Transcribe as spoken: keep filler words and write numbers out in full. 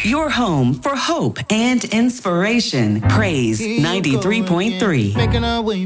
Your home for hope and inspiration. Praise ninety-three point three. Making our way